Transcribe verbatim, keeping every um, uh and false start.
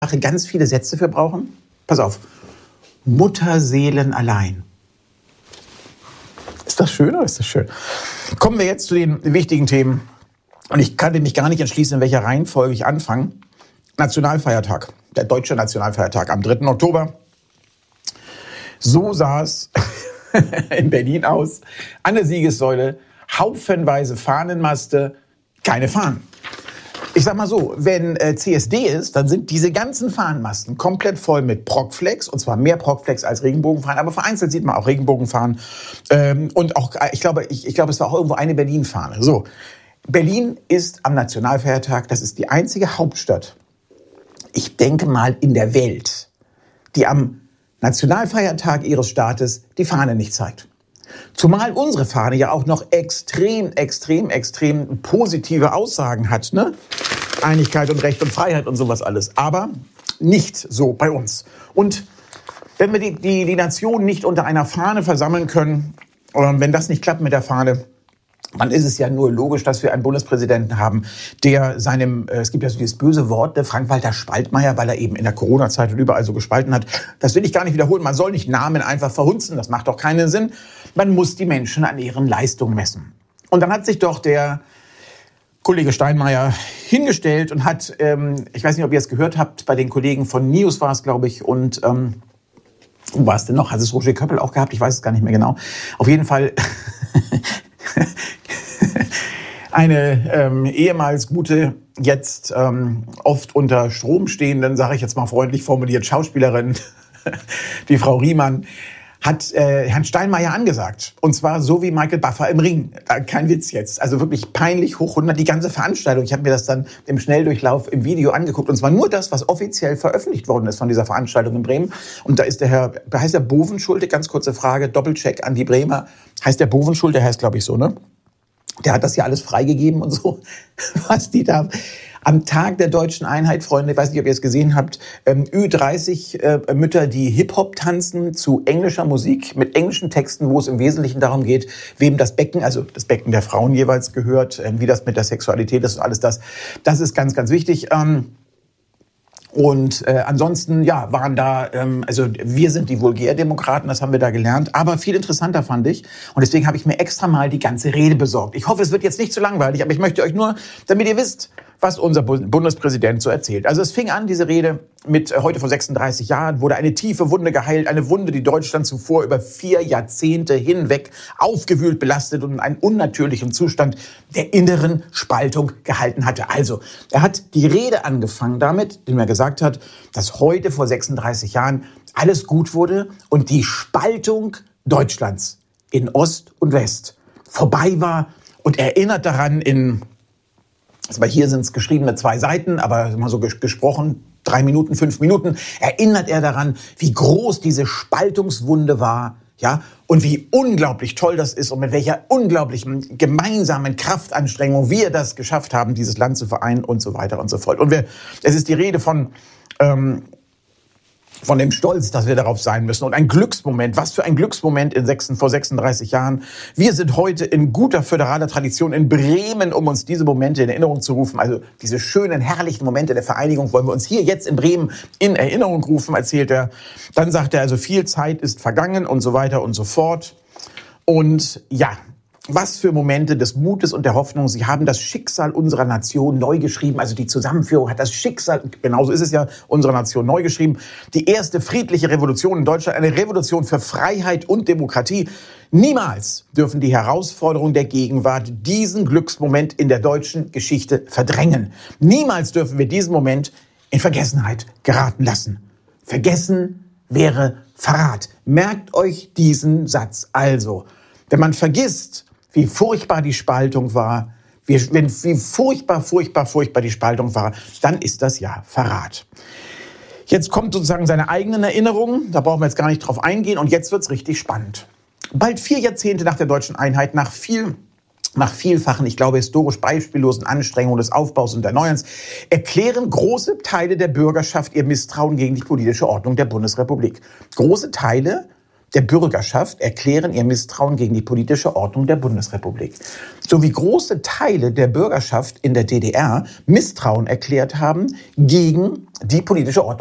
ganz viele Sätze für brauchen? Pass auf. Mutterseelen allein. Ist das schön oder ist das schön? Kommen wir jetzt zu den wichtigen Themen. Und ich kann mich gar nicht entschließen, in welcher Reihenfolge ich anfange. Nationalfeiertag, der deutsche Nationalfeiertag am dritten Oktober. So sah es in Berlin aus. An der Siegessäule haufenweise Fahnenmaste, keine Fahnen. Ich sag mal so, wenn äh, C S D ist, dann sind diese ganzen Fahnenmasten komplett voll mit Prockflex, und zwar mehr Prockflex als Regenbogenfahnen, aber vereinzelt sieht man auch Regenbogenfahnen. Ähm, und auch, ich glaube, ich, ich glaube, es war auch irgendwo eine Berlin-Fahne. So, Berlin ist am Nationalfeiertag, das ist die einzige Hauptstadt, ich denke mal in der Welt, die am Nationalfeiertag ihres Staates die Fahne nicht zeigt. Zumal unsere Fahne ja auch noch extrem, extrem, extrem positive Aussagen hat, ne? Einigkeit und Recht und Freiheit und sowas alles. Aber nicht so bei uns. Und wenn wir die, die, die Nation nicht unter einer Fahne versammeln können, oder wenn das nicht klappt mit der Fahne, dann ist es ja nur logisch, dass wir einen Bundespräsidenten haben, der seinem, äh, es gibt ja so dieses böse Wort, der Frank-Walter Spaltmeier, weil er eben in der Corona-Zeit und überall so gespalten hat. Das will ich gar nicht wiederholen. Man soll nicht Namen einfach verhunzen. Das macht doch keinen Sinn. Man muss die Menschen an ihren Leistungen messen. Und dann hat sich doch der Kollege Steinmeier hingestellt und hat, ähm, ich weiß nicht, ob ihr es gehört habt, bei den Kollegen von News war es, glaube ich, und ähm, wo war es denn noch? Hat es Roger Köppel auch gehabt? Ich weiß es gar nicht mehr genau. Auf jeden Fall eine ähm, ehemals gute, jetzt ähm, oft unter Strom stehenden, sage ich jetzt mal freundlich formuliert, Schauspielerin, die Frau Riemann, hat äh, Herrn Steinmeier angesagt. Und zwar so wie Michael Buffer im Ring. Kein Witz jetzt. Also wirklich peinlich hoch hundert, die ganze Veranstaltung. Ich habe mir das dann im Schnelldurchlauf im Video angeguckt. Und zwar nur das, was offiziell veröffentlicht worden ist von dieser Veranstaltung in Bremen. Und da ist der Herr, heißt der Bovenschulte, ganz kurze Frage, Doppelcheck an die Bremer. Heißt der Bovenschulte, der heißt glaube ich so, ne? Der hat das ja alles freigegeben und so, was die da am Tag der deutschen Einheit, Freunde, ich weiß nicht, ob ihr es gesehen habt, ähm, Ü dreißig äh, Mütter, die Hip-Hop tanzen zu englischer Musik mit englischen Texten, wo es im Wesentlichen darum geht, wem das Becken, also das Becken der Frauen jeweils gehört, äh, wie das mit der Sexualität ist und alles das. Das ist ganz, ganz wichtig. Ähm, Und äh, ansonsten, ja, waren da, ähm, also wir sind die Vulgärdemokraten, das haben wir da gelernt. Aber viel interessanter fand ich, und deswegen habe ich mir extra mal die ganze Rede besorgt. Ich hoffe, es wird jetzt nicht zu langweilig, aber ich möchte euch nur, damit ihr wisst, was unser Bundespräsident so erzählt. Also es fing an, diese Rede, mit äh, heute vor sechsunddreißig Jahren wurde eine tiefe Wunde geheilt. Eine Wunde, die Deutschland zuvor über vier Jahrzehnte hinweg aufgewühlt, belastet und in einen unnatürlichen Zustand der inneren Spaltung gehalten hatte. Also, er hat die Rede angefangen damit, indem er gesagt hat, dass heute vor sechsunddreißig Jahren alles gut wurde und die Spaltung Deutschlands in Ost und West vorbei war. Und er erinnert daran in, also hier sind es geschriebene zwei Seiten, aber mal so gesprochen, drei Minuten, fünf Minuten, erinnert er daran, wie groß diese Spaltungswunde war, ja, und wie unglaublich toll das ist und mit welcher unglaublichen gemeinsamen Kraftanstrengung wir das geschafft haben, dieses Land zu vereinen und so weiter und so fort. Und wir, es ist die Rede von, ähm, von dem Stolz, dass wir darauf sein müssen. Und ein Glücksmoment, was für ein Glücksmoment in sechs, vor sechsunddreißig Jahren. Wir sind heute in guter föderaler Tradition in Bremen, um uns diese Momente in Erinnerung zu rufen. Also diese schönen, herrlichen Momente der Vereinigung wollen wir uns hier jetzt in Bremen in Erinnerung rufen, erzählt er. Dann sagt er also, viel Zeit ist vergangen und so weiter und so fort. Und ja, was für Momente des Mutes und der Hoffnung. Sie haben das Schicksal unserer Nation neu geschrieben. Also die Zusammenführung hat das Schicksal, genauso ist es ja, unserer Nation neu geschrieben. Die erste friedliche Revolution in Deutschland, eine Revolution für Freiheit und Demokratie. Niemals dürfen die Herausforderungen der Gegenwart diesen Glücksmoment in der deutschen Geschichte verdrängen. Niemals dürfen wir diesen Moment in Vergessenheit geraten lassen. Vergessen wäre Verrat. Merkt euch diesen Satz also. Wenn man vergisst, wie furchtbar die Spaltung war, wie, wenn, wie furchtbar, furchtbar, furchtbar die Spaltung war, dann ist das ja Verrat. Jetzt kommt sozusagen seine eigenen Erinnerungen, da brauchen wir jetzt gar nicht drauf eingehen, und jetzt wird's richtig spannend. Bald vier Jahrzehnte nach der deutschen Einheit, nach viel, nach vielfachen, ich glaube, historisch beispiellosen Anstrengungen des Aufbaus und Erneuerns, erklären große Teile der Bürgerschaft ihr Misstrauen gegen die politische Ordnung der Bundesrepublik. Große Teile der Bürgerschaft erklären ihr Misstrauen gegen die politische Ordnung der Bundesrepublik. So wie große Teile der Bürgerschaft in der D D R Misstrauen erklärt haben gegen die politische Ordnung